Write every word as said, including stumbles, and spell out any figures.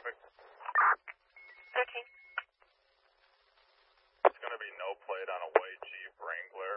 traffic? thirteen. It's going to be no plate on a white Jeep Wrangler.